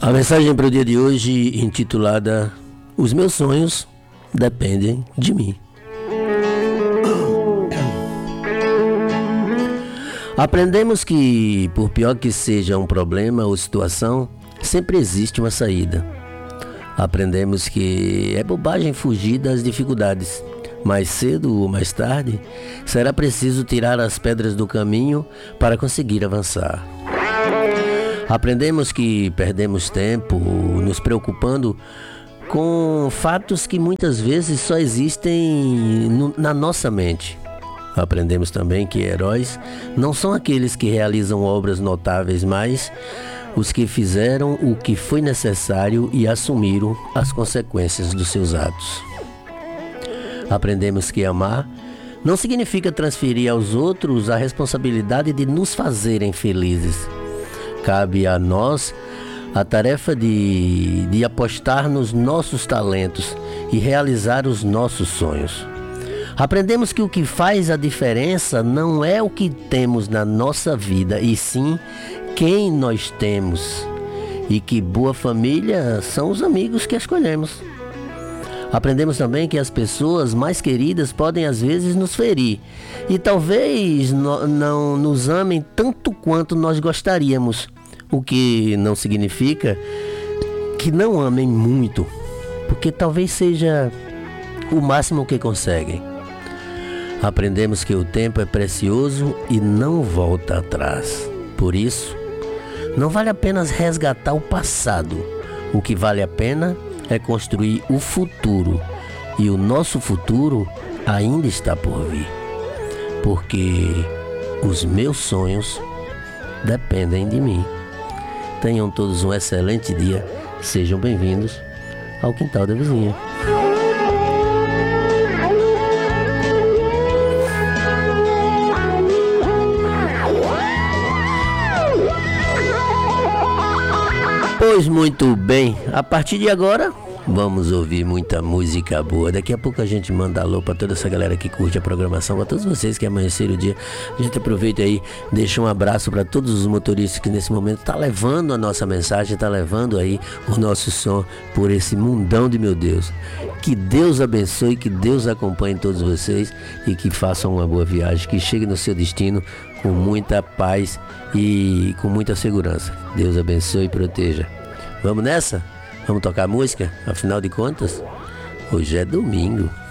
A mensagem para o dia de hoje, intitulada Os meus sonhos dependem de mim. Aprendemos que, por pior que seja um problema ou situação, sempre existe uma saída. Aprendemos que é bobagem fugir das dificuldades. Mais cedo ou mais tarde, será preciso tirar as pedras do caminho para conseguir avançar. Aprendemos que perdemos tempo nos preocupando com fatos que muitas vezes só existem na nossa mente. Aprendemos também que heróis não são aqueles que realizam obras notáveis, mas os que fizeram o que foi necessário e assumiram as consequências dos seus atos. Aprendemos que amar não significa transferir aos outros a responsabilidade de nos fazerem felizes. Cabe a nós a tarefa de apostar nos nossos talentos e realizar os nossos sonhos. Aprendemos que o que faz a diferença não é o que temos na nossa vida, e sim quem nós temos. E que boa família são os amigos que escolhemos. Aprendemos também que as pessoas mais queridas podem às vezes nos ferir e talvez não nos amem tanto quanto nós gostaríamos, o que não significa que não amem muito, porque talvez seja o máximo que conseguem. Aprendemos que o tempo é precioso e não volta atrás. Por isso, não vale a pena resgatar o passado. O que vale a pena é construir o futuro. E o nosso futuro ainda está por vir. Porque os meus sonhos dependem de mim. Tenham todos um excelente dia. Sejam bem-vindos ao Quintal da Vizinha. Pois muito bem, a partir de agora vamos ouvir muita música boa. Daqui a pouco a gente manda alô pra toda essa galera que curte a programação, pra todos vocês que amanheceram o dia. A gente aproveita aí, deixa um abraço pra todos os motoristas que nesse momento tá levando a nossa mensagem, tá levando aí o nosso som por esse mundão de meu Deus. Que Deus abençoe, que Deus acompanhe todos vocês e que façam uma boa viagem, que cheguem no seu destino com muita paz e com muita segurança. Deus abençoe e proteja. Vamos nessa? Vamos tocar música? Afinal de contas, hoje é domingo.